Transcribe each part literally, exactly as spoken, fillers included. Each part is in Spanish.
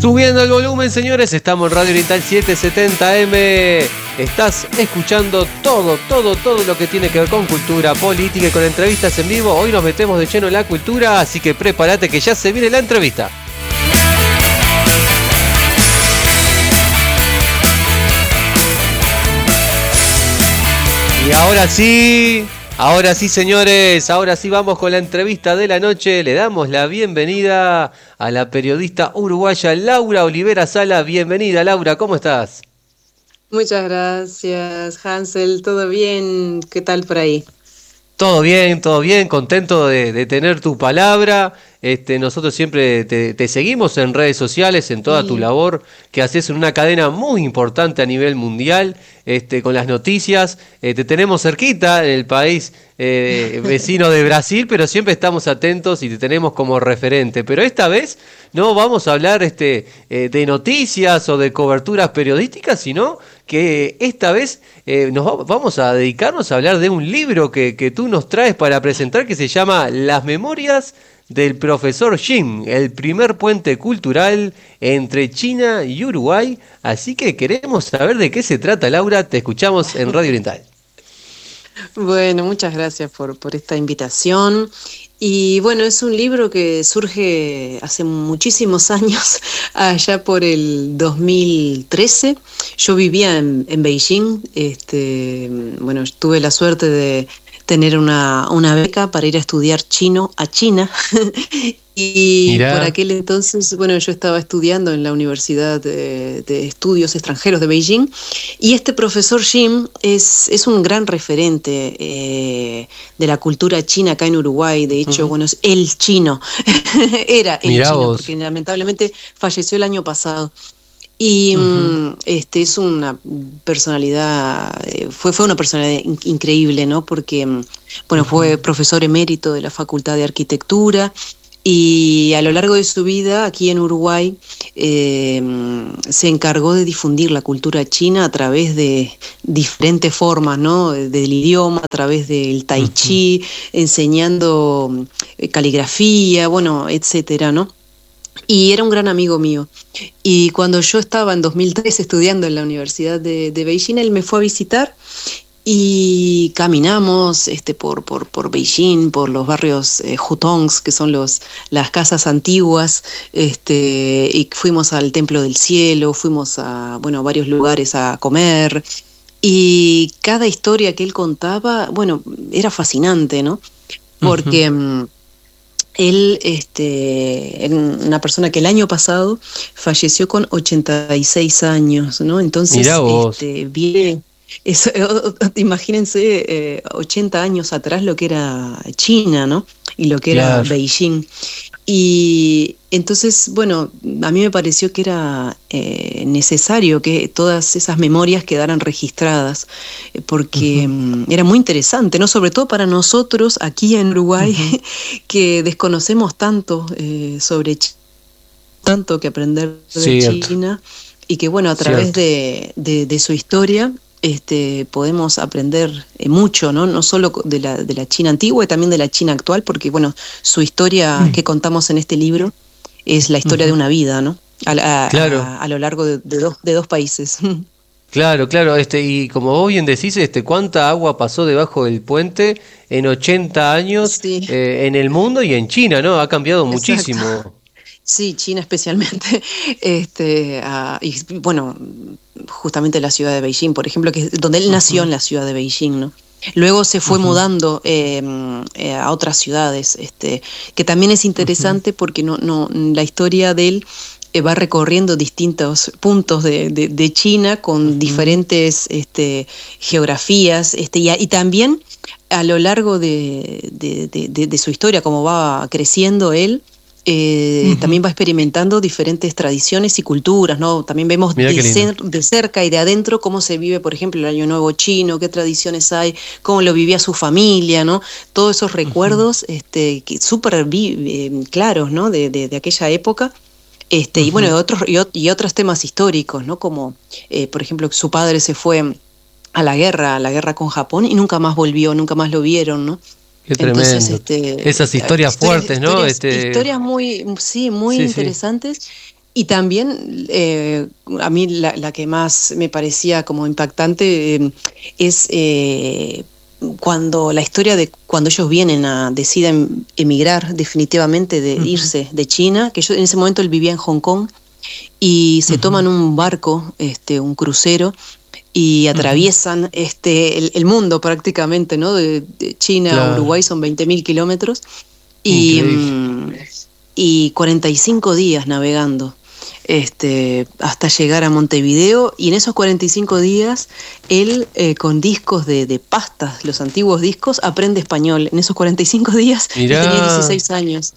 Subiendo el volumen, señores, estamos en Radio Oriental setecientos setenta eme. Estás escuchando todo, todo, todo lo que tiene que ver con cultura, política y con entrevistas en vivo. Hoy nos metemos de lleno en la cultura, así que prepárate que ya se viene la entrevista. Y ahora sí, ahora sí, señores, ahora sí vamos con la entrevista de la noche. Le damos la bienvenida a la periodista uruguaya Laura Olivera Sala. Bienvenida, Laura, ¿cómo estás? Muchas gracias, Hansel. ¿Todo bien? ¿Qué tal por ahí? Todo bien, todo bien, contento de, de tener tu palabra. Este, nosotros siempre te, te seguimos en redes sociales, en toda sí. tu labor que haces en una cadena muy importante a nivel mundial, este, con las noticias. Eh, te tenemos cerquita en el país eh, vecino de Brasil, pero siempre estamos atentos y te tenemos como referente. Pero esta vez no vamos a hablar este, eh, de noticias o de coberturas periodísticas, sino que esta vez eh, nos va, vamos a dedicarnos a hablar de un libro que, que tú nos traes para presentar, que se llama Las Memorias del Profesor Jim, el primer puente cultural entre China y Uruguay. Así que queremos saber de qué se trata, Laura. Te escuchamos en Radio Oriental. Bueno, muchas gracias por, por esta invitación. Y bueno, es un libro que surge hace muchísimos años, allá por el dos mil trece. Yo vivía en, en Beijing. Este, bueno, tuve la suerte de tener una, una beca para ir a estudiar chino a China. Y Mirá. Por aquel entonces, bueno, yo estaba estudiando en la Universidad de, de Estudios Extranjeros de Beijing, y este profesor Jim es, es un gran referente eh, de la cultura china acá en Uruguay. De hecho, uh-huh. bueno, es el chino. Era el Mirá chino, vos. Porque lamentablemente falleció el año pasado. Y uh-huh. este es una personalidad, fue, fue una personalidad in- increíble, ¿no? Porque, bueno, uh-huh. fue profesor emérito de la Facultad de Arquitectura, y a lo largo de su vida aquí en Uruguay eh, se encargó de difundir la cultura china a través de diferentes formas, ¿no? Del idioma, a través del tai chi, uh-huh. enseñando caligrafía, bueno, etcétera, ¿no? Y era un gran amigo mío. Y cuando yo estaba en dos mil tres estudiando en la Universidad de, de Beijing, él me fue a visitar y caminamos este, por, por, por Beijing, por los barrios eh, hutongs, que son los, las casas antiguas, este, y fuimos al Templo del Cielo, fuimos a, bueno, a varios lugares a comer. Y cada historia que él contaba, bueno, era fascinante, ¿no? Porque Uh-huh. Él, este, una persona que el año pasado falleció con ochenta y seis años, ¿no? Entonces, este, bien, eso, imagínense, eh, ochenta años atrás lo que era China, ¿no? Y lo que era claro. Beijing. Y entonces, bueno, a mí me pareció que era eh, necesario que todas esas memorias quedaran registradas, eh, porque uh-huh. era muy interesante, ¿no? Sobre todo para nosotros aquí en Uruguay, uh-huh. que desconocemos tanto eh, sobre China, tanto que aprender de Cierto. China, y que, bueno, a través de, de, de su historia Este, podemos aprender eh, mucho, ¿no? No solo de la, de la China antigua, y también de la China actual, porque, bueno, su historia mm. que contamos en este libro es la historia uh-huh. de una vida, ¿no? A, a, claro. a, a lo largo de, de, dos, de dos países. Claro, claro, este, y como vos bien decís, este, cuánta agua pasó debajo del puente en ochenta años sí. eh, en el mundo y en China, ¿no? Ha cambiado Exacto. muchísimo. Sí, China especialmente, este, uh, y bueno, justamente la ciudad de Beijing, por ejemplo, que es donde él nació, uh-huh. en la ciudad de Beijing, ¿no? Luego se fue uh-huh. mudando eh, eh, a otras ciudades, este, que también es interesante uh-huh. porque no, no, la historia de él eh, va recorriendo distintos puntos de, de, de China con uh-huh. diferentes este, geografías, este, y, y también a lo largo de, de, de, de, de su historia, como va creciendo él, Eh, uh-huh. también va experimentando diferentes tradiciones y culturas, ¿no? También vemos de, cer- de cerca y de adentro cómo se vive, por ejemplo, el Año Nuevo chino, qué tradiciones hay, cómo lo vivía su familia, ¿no? Todos esos recuerdos uh-huh. este, que súper vi- eh, claros, ¿no? De, de, de aquella época. Este, uh-huh. Y bueno, otros, y, y otros temas históricos, ¿no? Como, eh, por ejemplo, su padre se fue a la guerra, a la guerra con Japón, y nunca más volvió, nunca más lo vieron, ¿no? Qué tremendo. Entonces, este, esas historias, historias fuertes, ¿no? Historias, este... historias muy, sí, muy sí, interesantes. Sí. Y también eh, a mí la, la que más me parecía como impactante eh, es eh, cuando la historia de cuando ellos vienen a deciden emigrar definitivamente, de uh-huh. irse de China, que yo en ese momento él vivía en Hong Kong, y se uh-huh. toman un barco, este, un crucero, y atraviesan uh-huh. este, el, el mundo prácticamente, ¿no? De, de China claro. a Uruguay son veinte mil kilómetros, y, mm, y cuarenta y cinco días navegando. Este, hasta llegar a Montevideo, y en esos cuarenta y cinco días él eh, con discos de, de pastas, los antiguos discos, aprende español. En esos cuarenta y cinco días tenía dieciséis años,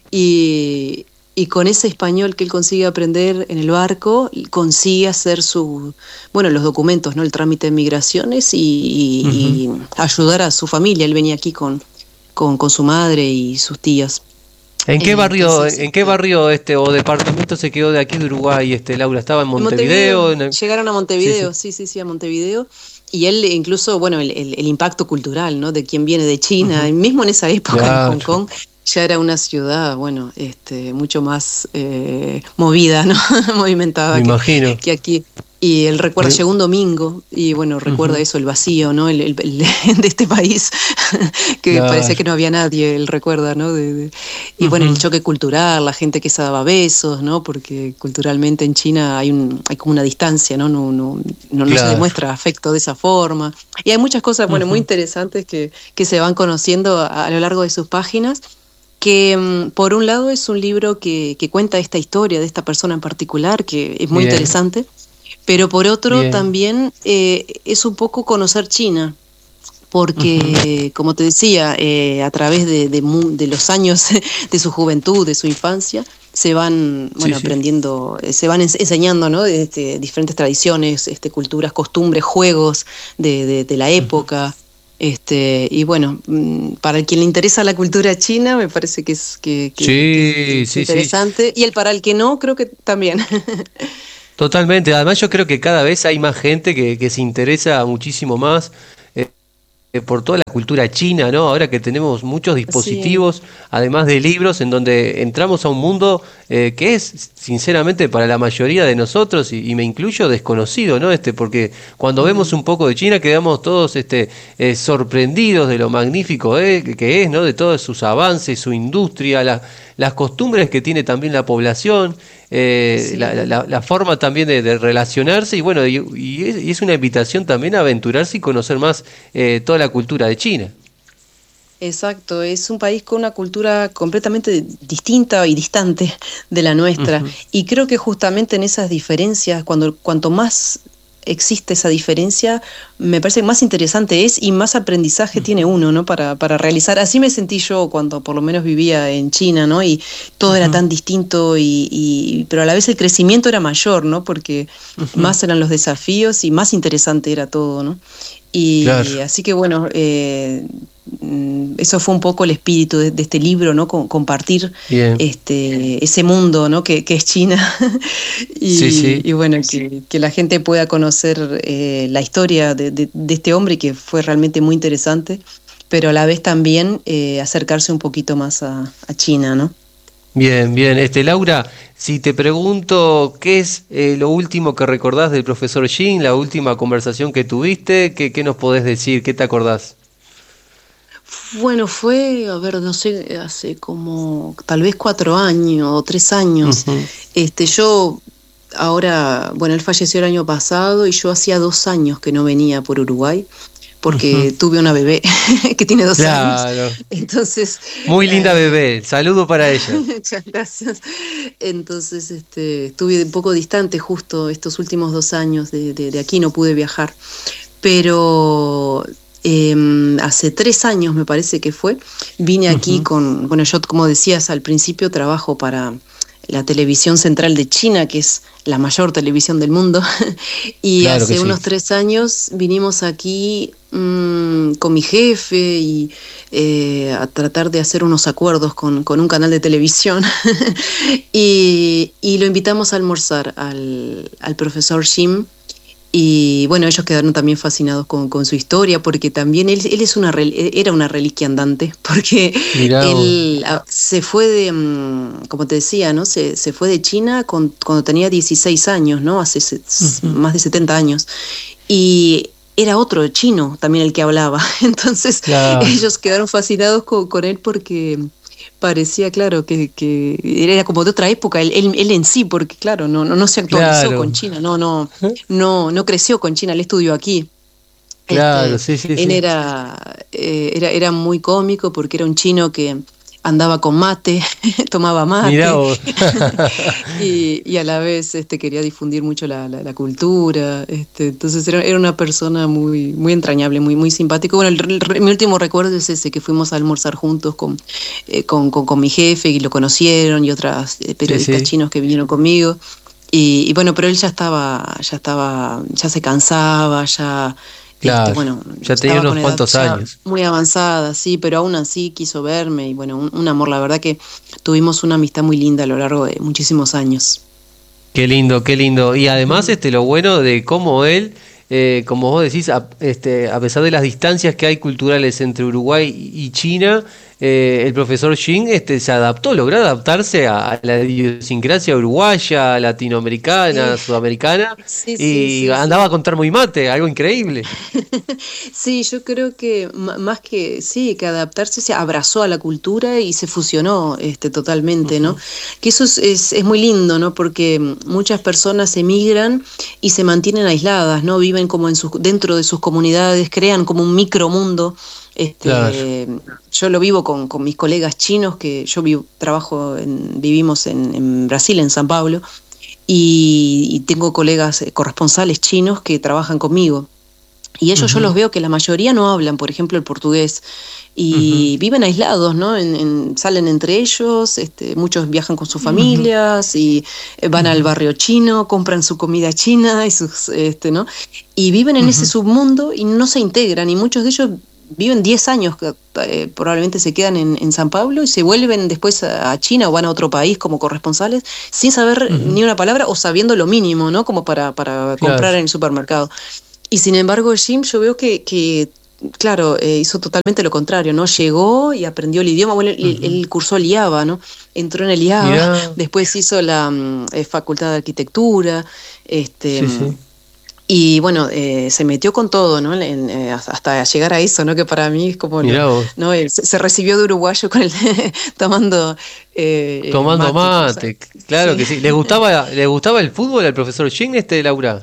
y, y con ese español que él consigue aprender en el barco, consigue hacer su, bueno, los documentos, ¿no? El trámite de migraciones y, y, uh-huh. y ayudar a su familia. Él venía aquí con, con, con su madre y sus tías. ¿En qué barrio, Entonces, en qué barrio este o departamento se quedó de aquí de Uruguay, este Laura? ¿Estaba en Montevideo? En Montevideo. Llegaron a Montevideo, sí, sí, sí, sí, a Montevideo. Y él incluso, bueno, el, el, el impacto cultural, ¿no? De quien viene de China, uh-huh. mismo en esa época claro. en Hong Kong, ya era una ciudad, bueno, este, mucho más eh, movida, ¿no? Movimentada Me que, imagino. que aquí. Y él recuerda, llegó un domingo, y bueno, recuerda uh-huh. eso, el vacío, ¿no? El, el, el de este país, que claro. parecía que no había nadie, él recuerda, ¿no? De, de, y uh-huh. bueno, el choque cultural, la gente que se daba besos, ¿no? Porque culturalmente en China hay un hay como una distancia, ¿no? No, no, no, claro. no se demuestra afecto de esa forma. Y hay muchas cosas, bueno, uh-huh. muy interesantes que, que se van conociendo a, a lo largo de sus páginas, que por un lado es un libro que, que cuenta esta historia de esta persona en particular, que es muy Bien. interesante. Pero por otro Bien. también eh, es un poco conocer China, porque uh-huh. como te decía, eh, a través de, de, de los años de su juventud, de su infancia, se van bueno sí, aprendiendo, sí. se van enseñando, ¿no? Este, diferentes tradiciones, este, culturas, costumbres, juegos de, de, de la época. Uh-huh. Este, y bueno, para el quien le interesa la cultura china, me parece que es, que, que, sí, que es sí, interesante. Sí. Y el para el que no, creo que también. Totalmente, además yo creo que cada vez hay más gente que, que se interesa muchísimo más eh, por toda la cultura china, ¿no? Ahora que tenemos muchos dispositivos, sí. además de libros, en donde entramos a un mundo eh, que es, sinceramente, para la mayoría de nosotros, y, y me incluyo, desconocido, ¿no? Este, porque cuando mm. vemos un poco de China quedamos todos este, eh, sorprendidos de lo magnífico eh, que, que es, ¿no? De todos sus avances, su industria, la, las costumbres que tiene también la población. Eh, sí. la, la, la forma también de, de relacionarse, y bueno, y, y, es, y es una invitación también a aventurarse y conocer más eh, toda la cultura de China. Exacto, es un país con una cultura completamente distinta y distante de la nuestra, uh-huh. y creo que justamente en esas diferencias, cuando cuanto más existe esa diferencia, me parece que más interesante es y más aprendizaje uh-huh. tiene uno, ¿no? Para, para realizar. Así me sentí yo cuando por lo menos vivía en China, ¿no? Y todo uh-huh. era tan distinto, y, y pero a la vez el crecimiento era mayor, ¿no? Porque uh-huh. más eran los desafíos y más interesante era todo, ¿no? Y, claro. y así que bueno, eh, eso fue un poco el espíritu de, de este libro, ¿no? Com- compartir Bien. este ese mundo, ¿no? que, que es China y, sí, sí. y bueno, que, que la gente pueda conocer eh, la historia de, de, de este hombre, que fue realmente muy interesante, pero a la vez también eh, acercarse un poquito más a, a China, ¿no? Bien, bien. Este, Laura, si te pregunto qué es eh, lo último que recordás del profesor Jin, la última conversación que tuviste, ¿qué, qué nos podés decir? ¿Qué te acordás? Bueno, fue, a ver, no sé, hace como tal vez cuatro años o tres años. Uh-huh. Este, yo ahora, bueno, él falleció el año pasado y yo hacía dos años que no venía por Uruguay, porque uh-huh. tuve una bebé que tiene dos claro. años. Entonces, muy linda eh, bebé, saludo para ella. Muchas gracias. Entonces, este, estuve un poco distante justo estos últimos dos años de, de, de aquí, no pude viajar. Pero eh, hace tres años me parece que fue, vine aquí uh-huh. con, bueno, yo como decías al principio, trabajo para la televisión central de China, que es la mayor televisión del mundo, y claro hace unos sí. tres años vinimos aquí mmm, con mi jefe y eh, a tratar de hacer unos acuerdos con, con un canal de televisión y, y lo invitamos a almorzar al, al profesor Jin, Y bueno, ellos quedaron también fascinados con, con su historia, porque también él, él es una era una reliquia andante, porque Mirá él vos. ah, se fue de, mm, como te decía, ¿no? Se, se fue de China con, cuando tenía dieciséis años, ¿no? Hace se- Ujú. más de setenta años. Y era otro chino también el que hablaba. Entonces Claro, ellos quedaron fascinados con, con él porque parecía, claro, que, que era como de otra época, él, él, él en sí, porque claro, no, no, no se actualizó claro, con China, no, no, no, no creció con China, él estudió aquí. claro, Este, sí, sí, él sí. era, eh, era, era muy cómico porque era un chino que andaba con mate, tomaba Mirá mate, vos. y, y a la vez este, quería difundir mucho la, la, la cultura. Este, entonces era, era una persona muy, muy entrañable, muy, muy simpático. Bueno, el, el- mi último recuerdo es ese, que fuimos a almorzar juntos con, eh, con, con, con mi jefe y lo conocieron y otras eh, Sí, periodistas sí, chinos que vinieron conmigo. Y, y bueno, pero él ya estaba, ya estaba, ya se cansaba, ya, este, claro. bueno, Ya tenía estaba unos con edad cuantos ya años. muy avanzada, sí, pero aún así quiso verme y bueno, un, un amor, la verdad que tuvimos una amistad muy linda a lo largo de muchísimos años. Qué lindo, qué lindo. Y además, este, lo bueno de cómo él, eh, como vos decís, a, este, a pesar de las distancias que hay culturales entre Uruguay y China, eh, el profesor Jin, este, se adaptó, logró adaptarse a, a la idiosincrasia uruguaya, latinoamericana, Sí, sudamericana, sí, sí, y sí, andaba a sí. contar muy mate, algo increíble. Sí, yo creo que ma- más que sí, que adaptarse, se abrazó a la cultura y se fusionó este, totalmente, ¿no? Ujú, Que eso es, es, es muy lindo, ¿no? Porque mm, muchas personas emigran y se mantienen aisladas, ¿no? Viven como en sus, dentro de sus comunidades, crean como un micromundo. claro. Este, yo lo vivo con, con mis colegas chinos, que yo vivo, trabajo en, vivimos en, en Brasil, en San Pablo, y, y tengo colegas eh, corresponsales chinos que trabajan conmigo. Y ellos yo los Ujú, veo que la mayoría no hablan, por ejemplo, el portugués ujú, y viven aislados, ¿no? En, en- salen entre ellos, este, muchos viajan con sus ujú, familias y eh, van al ujú, barrio chino, compran su comida china y sus, este, ¿no? Y viven en ese ujú. submundo y no se integran y muchos de ellos viven diez años, que, eh, probablemente se quedan en, en San Pablo y se vuelven después a, a China o van a otro país como corresponsales sin saber Ujú, ni una palabra o sabiendo lo mínimo, ¿no? Como para, para claro. comprar en el supermercado. Y sin embargo, Jim, yo veo que, que claro, eh, hizo totalmente lo contrario, ¿no? Llegó y aprendió el idioma, bueno, él, Ujú. él cursó el IABA, ¿no? Entró en el IABA, Mirá, después hizo la mm, eh, Facultad de Arquitectura, este, sí, mm, sí. y bueno, eh, se metió con todo, ¿no? En- eh, hasta llegar a eso, ¿no? Que para mí es como lo, Mirá vos. ¿no? Él se, se recibió de uruguayo con el, tomando eh, eh, Tomando mate, cosa. mate, claro Sí. que sí. ¿Le gustaba, le gustaba el fútbol al profesor Jin, este, Laura?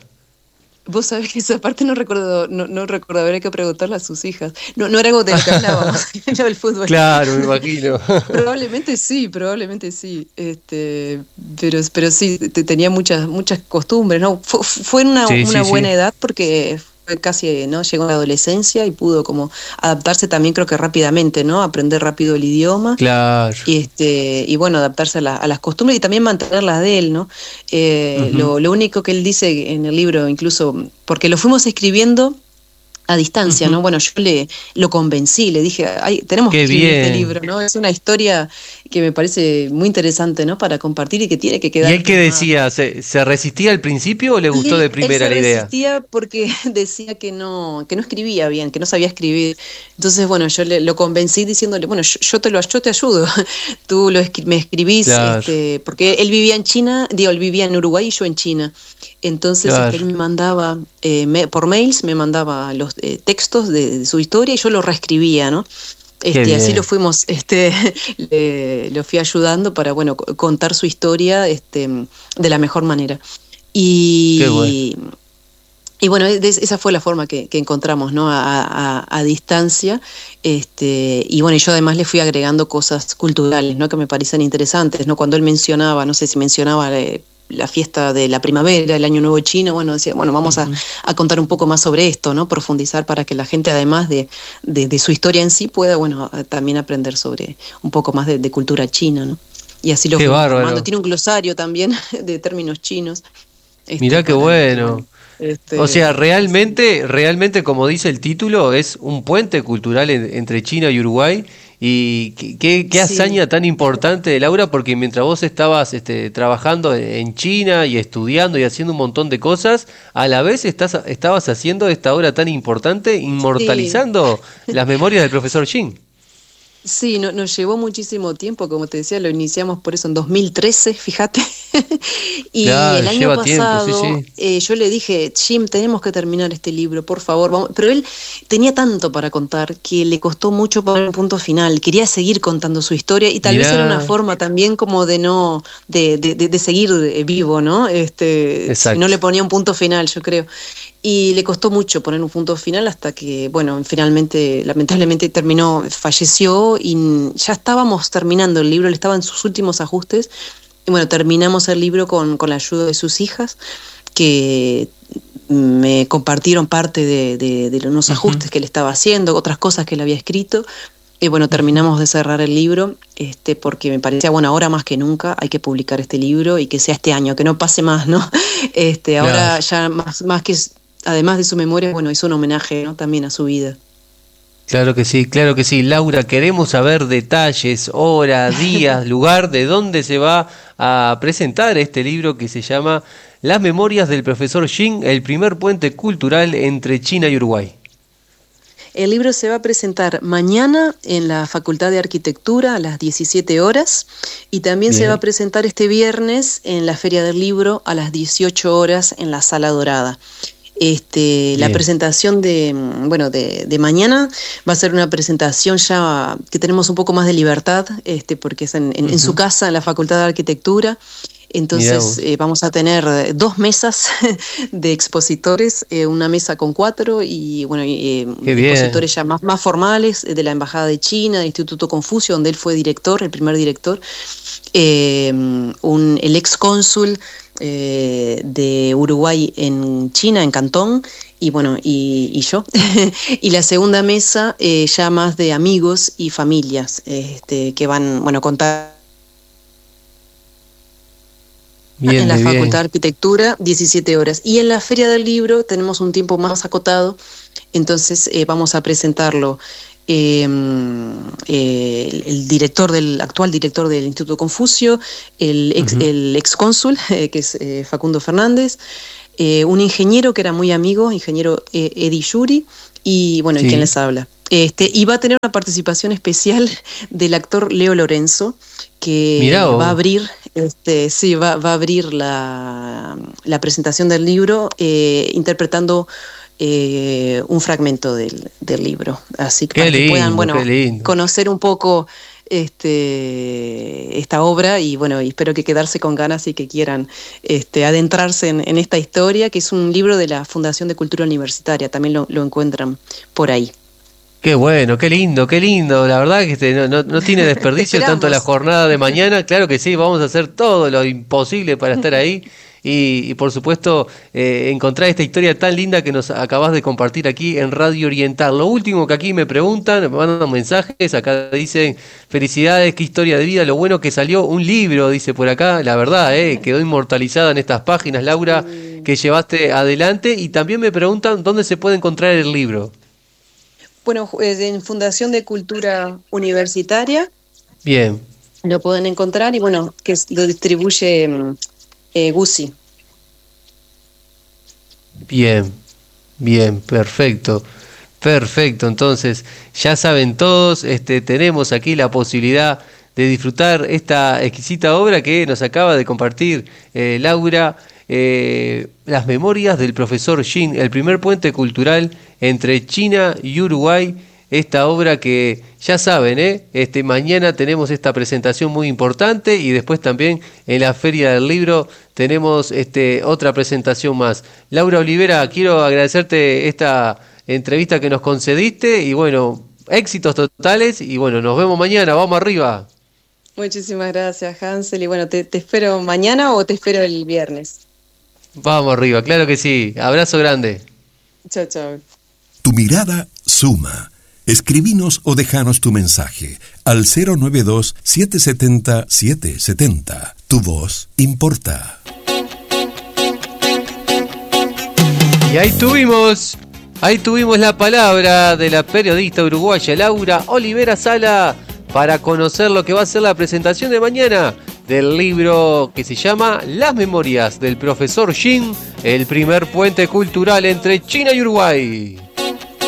Vos sabés que esa parte no recuerdo, no, no recuerdo, habría que preguntarle a sus hijas. No, no era algo de lo que hablábamos, lo del fútbol. Claro, me imagino. Probablemente sí, probablemente sí. Este, pero, pero sí, te- tenía muchas, muchas costumbres, ¿no? Fue, fue en una, Sí, una sí, buena sí. edad porque fue casi, ¿no? Llegó a la adolescencia y pudo como adaptarse también, creo que rápidamente, ¿no? Aprender rápido el idioma Claro. y este y bueno, adaptarse a, la- a las costumbres y también mantenerlas de él, ¿no? Eh, Ujú, lo, lo único que él dice en el libro, incluso, porque lo fuimos escribiendo a distancia, ¿no? ujú. Bueno, yo le lo convencí, le dije, ay, tenemos que Qué escribir este bien. libro, ¿no? Es una historia que me parece muy interesante, ¿no? Para compartir y que tiene que ¿Y quedar él qué plasmada. decía? ¿Se, se resistía al principio o le gustó de Él, él primera se la idea? resistía porque decía que no, que no escribía bien, que no sabía escribir. Entonces, bueno, yo le, lo convencí diciéndole, bueno, yo, yo te lo yo te ayudo. Tú lo escri- me escribís, Claro, este, porque él vivía en China, digo, él vivía en Uruguay y yo en China. Entonces, este, claro. él me mandaba eh, me- por mails, me mandaba los eh, textos de, de su historia y yo lo reescribía, ¿no? Qué Este, así lo bien. fuimos, este, le- lo fui ayudando para, bueno, co- contar su historia, este, de la mejor manera. Qué bueno. Y, y bueno, de- esa fue la forma que, que encontramos, ¿no? A, a- a distancia. Este, y bueno, yo además le fui agregando cosas culturales, ¿no? Que me parecían interesantes, ¿no? Cuando él mencionaba, no sé si mencionaba eh, la fiesta de la primavera, el Año Nuevo Chino, bueno, decía, bueno, vamos a, Ujú. a contar un poco más sobre esto, ¿no? Profundizar para que la gente, además de, de, de su historia en sí, pueda, bueno, a- también aprender sobre un poco más de, de cultura china, ¿no? Y así lo Qué fuimos formando. bárbaro. Tiene un glosario también de términos chinos, este, Mirá qué para que, bueno, bueno. O sea, este, sí, sí. realmente, realmente, como dice el título, es un puente cultural en- entre China y Uruguay Y qué, qué, qué hazaña sí. tan importante, Laura, porque mientras vos estabas este, trabajando en China y estudiando y haciendo un montón de cosas, a la vez estás, estabas haciendo esta obra tan importante, inmortalizando sí. las memorias del profesor Jin. Sí, no, nos llevó muchísimo tiempo, como te decía, lo iniciamos por eso en dos mil trece, fíjate. Y claro, el año pasado tiempo, sí, sí. Eh, yo le dije, Jim, tenemos que terminar este libro, por favor. Vamos. Pero él tenía tanto para contar que le costó mucho poner un punto final. Quería seguir contando su historia y tal Mirá. vez era una forma también como de no, de, de, de, de seguir vivo, ¿no? Este, Exacto. No le ponía un punto final, yo creo. Y le costó mucho poner un punto final hasta que, bueno, finalmente, lamentablemente terminó, falleció y ya estábamos terminando el libro, él estaba en sus últimos ajustes. Y bueno, terminamos el libro con, con la ayuda de sus hijas, que me compartieron parte de, de, de unos ajustes uh-huh. que él estaba haciendo, otras cosas que él había escrito. Y bueno, terminamos de cerrar el libro, este, porque me parecía, bueno, ahora más que nunca hay que publicar este libro y que sea este año, que no pase más, ¿no? Este, ahora claro. ya más, más que... Además de su memoria, bueno, hizo un homenaje, ¿no? También a su vida. Claro que sí, claro que sí. Laura, queremos saber detalles, hora, días, lugar, de dónde se va a presentar este libro que se llama Las Memorias del Profesor Jin, el primer puente cultural entre China y Uruguay. El libro se va a presentar mañana en la Facultad de Arquitectura a las diecisiete horas y también Bien. se va a presentar este viernes en la Feria del Libro a las dieciocho horas en la Sala Dorada. Este, la presentación de, bueno, de, de mañana va a ser una presentación ya que tenemos un poco más de libertad, este, porque es en, en, uh-huh. en su casa, en la Facultad de Arquitectura. Entonces eh, vamos a tener dos mesas de expositores, eh, una mesa con cuatro y bueno, eh, expositores ya más, más formales de la Embajada de China, del Instituto Confucio, donde él fue director, el primer director, eh, un, el ex cónsul eh, de Uruguay en China, en Cantón, y bueno, y, y yo. Y la segunda mesa eh, ya más de amigos y familias este, que van, bueno, a contar. Bien, en la Facultad bien. de Arquitectura, diecisiete horas. Y en la Feria del Libro tenemos un tiempo más acotado, entonces eh, vamos a presentarlo eh, eh, el, el director del actual director del Instituto Confucio, el ex, uh-huh. el ex cónsul, eh, que es eh, Facundo Fernández, eh, un ingeniero que era muy amigo, ingeniero eh, Edi Yuri, y bueno, sí. ¿y quién les habla? Este, y va a tener una participación especial del actor Leo Lorenzo, que Mirá, va a abrir, este, sí, va, va a abrir la, la presentación del libro eh, interpretando eh, un fragmento del, del libro. Así que, para lindo, que puedan, bueno, conocer un poco este, esta obra y bueno, y espero que quedarse con ganas y que quieran este, adentrarse en, en esta historia, que es un libro de la Fundación de Cultura Universitaria, también lo, lo encuentran por ahí. Qué bueno, qué lindo, qué lindo. La verdad que este, no, no, no tiene desperdicio tanto la jornada de mañana. Claro que sí, vamos a hacer todo lo imposible para estar ahí. Y, y por supuesto, eh, encontrar esta historia tan linda que nos acabas de compartir aquí en Radio Oriental. Lo último que aquí me preguntan, me mandan mensajes, acá dicen, felicidades, qué historia de vida, lo bueno que salió un libro, dice por acá. La verdad, eh, quedó inmortalizada en estas páginas, Laura, que llevaste adelante. Y también me preguntan dónde se puede encontrar el libro. Bueno, en Fundación de Cultura Universitaria. Bien. Lo pueden encontrar y bueno, que lo distribuye eh, Guzzi. Bien, bien, perfecto. Perfecto, entonces ya saben todos, este, tenemos aquí la posibilidad de disfrutar esta exquisita obra que nos acaba de compartir eh, Laura. Eh, las memorias del profesor Jin, el primer puente cultural entre China y Uruguay, esta obra que ya saben, ¿eh? este, mañana tenemos esta presentación muy importante y después también en la Feria del Libro tenemos este, otra presentación más. Laura Olivera, quiero agradecerte esta entrevista que nos concediste y bueno, éxitos totales y bueno, nos vemos mañana, vamos arriba. Muchísimas gracias, Hansel, y bueno, te, te espero mañana o te espero el viernes. Vamos arriba, claro que sí. Abrazo grande. Chao, chao. Tu mirada suma. Escribinos o dejanos tu mensaje al cero nueve dos, siete siete cero, siete siete cero. Tu voz importa. Y ahí tuvimos, ahí tuvimos la palabra de la periodista uruguaya Laura Olivera Sala para conocer lo que va a ser la presentación de mañana del libro que se llama Las Memorias del profesor Jin, el primer puente cultural entre China y Uruguay.